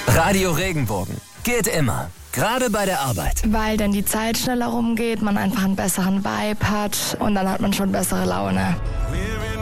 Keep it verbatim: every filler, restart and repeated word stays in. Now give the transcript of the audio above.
Radio Regenbogen. Geht immer. Gerade bei der Arbeit. Weil dann die Zeit schneller rumgeht, man einfach einen besseren Vibe hat und dann hat man schon bessere Laune.